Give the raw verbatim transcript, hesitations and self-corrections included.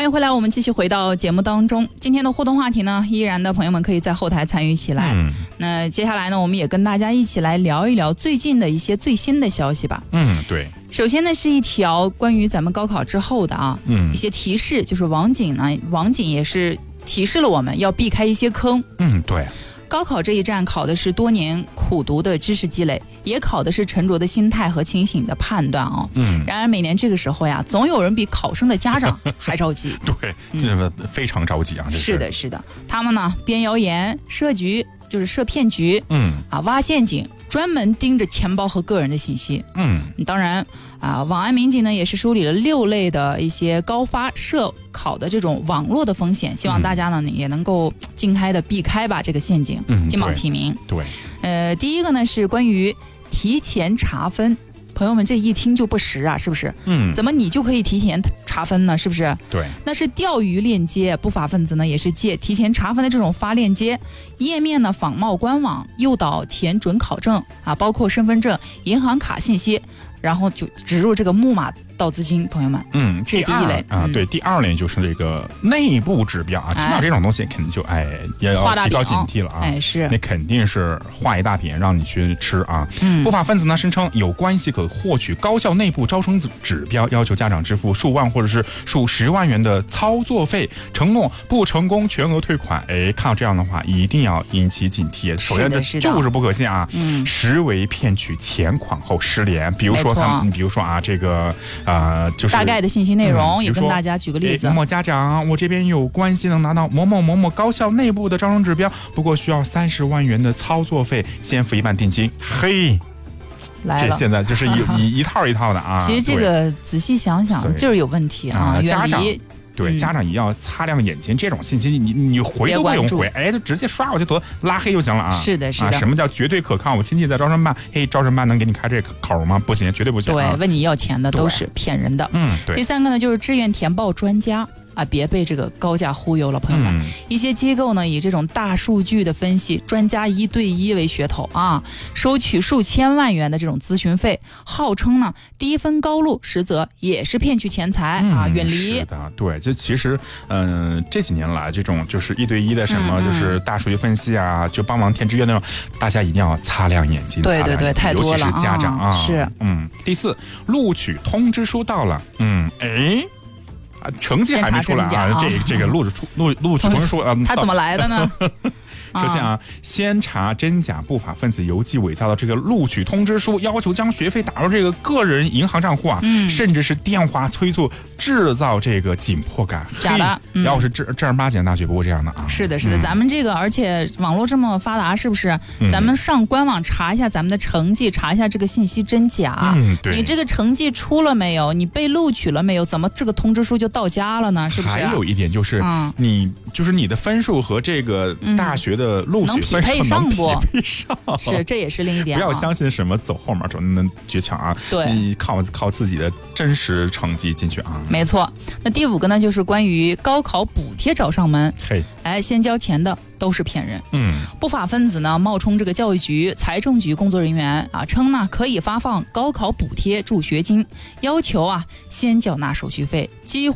欢迎回来，我们继续回到节目当中。今天的互动话题呢，依然的朋友们可以在后台参与起来。嗯，那接下来呢，我们也跟大家一起来聊一聊最近的一些最新的消息吧。 嗯，对。 首先呢，是一条关于咱们高考之后的啊，嗯，一些提示，就是网警呢，网警也是提示了我们要避开一些坑。 嗯，对。 高考这一站考的是多年苦读的知识积累，也考的是沉着的心态和清醒的判断哦。嗯。然而每年这个时候呀，总有人比考生的家长还着急。 对，嗯，非常着急啊！这是。 是的，是的，他们呢编谣言、设局，就是设骗局，嗯，啊挖陷阱，专门盯着钱包和个人的信息。嗯，当然啊，网安民警呢也是梳理了六类的一些高发涉考的这种网络的风险，希望大家呢、嗯、也能够尽开的避开吧这个陷阱，嗯，金榜题名。 对， 呃，第一个呢是关于提前查分。朋友们，这一听就不实啊，是不是？嗯，怎么你就可以提前查分呢？是不是？ 对， 那是钓鱼链接，不法分子呢也是借提前查分的这种发链接页面呢，仿冒官网，诱导填准考证啊，包括身份证、银行卡信息，然后就植入这个木马盗资金。朋友们， 嗯， 这是第一类啊、嗯，对，第二类就是这个内部指标啊，听到这种东西肯定就哎也要提高警惕了啊， 哎是， 那肯定是画一大饼让你去吃啊。嗯，不法分子呢声称有关系可获取高校内部招生指标，要求家长支付数万或者是数十万元的操作费，承诺不成功全额退款。哎，看到这样的话一定要引起警惕。首先这就是不可信啊，嗯，实为骗取钱款后失联。比如说他们，比如说啊这个呃就是大概的信息内容、嗯、也跟大家举个例子。 某某家长，我这边有关系能拿到某某某某高校内部的招生指标，不过需要三十万元的操作费，先付一半定金。嘿。这现在就是一一一套一套的啊！ 其实这个仔细想想就是有问题啊！ 家长对、嗯、家长也要擦亮眼睛，这种信息你你回都不用回，哎，就直接刷过去得拉黑就行了啊！ 是的，是的、 啊。什么叫绝对可靠？我亲戚在招生办，嘿，招生办能给你开这个口吗？不行，绝对不行、啊。 对，问你要钱的都是骗人的。 嗯，对。 第三个呢，就是志愿填报专家。啊，别被这个高价忽悠了，朋友们、嗯。一些机构呢，以这种大数据的分析、专家一对一为噱头啊，收取数千万元的这种咨询费，号称呢低分高录，实则也是骗取钱财、嗯、啊，远离。 是的，对，这其实，嗯、呃，这几年来，这种就是一对一的什么，嗯、就是大数据分析啊，就帮忙填志愿那种，大家一定要擦亮眼睛。 对对对，太多了， 尤其是家长啊。 是， 嗯。第四，录取通知书到了，嗯，哎。啊，成绩还没出来啊！这这个录出录录取通知书啊， 他怎么来的呢？ 首先啊，先查真假不法分子邮寄伪造的这个录取通知书，要求将学费打入这个个人银行账户啊，嗯、甚至是电话催促，制造这个紧迫感。 假的，嗯、 要是正正儿八经的大学不会这样的啊。 是的，是的，嗯、咱们这个而且网络这么发达，是不是？嗯、咱们上官网查一下咱们的成绩，查一下这个信息真假。 嗯，对。 你这个成绩出了没有？你被录取了没有？怎么这个通知书就到家了呢？是不是？ 还有一点就是，嗯、你就是你的分数和这个大学的。录取能匹配上不？ 匹配上是，这也是另一点、啊。 不要相信什么走后门就能诀窍啊！ 对， 你靠靠自己的真实成绩进去啊！ 没错。那第五个呢，就是关于高考补贴找上门。 嘿， 哎，先交钱的都是骗人。嗯，不法分子呢冒充这个教育局、财政局工作人员啊，称呢可以发放高考补贴、助学金，要求啊先缴纳手续费，几乎。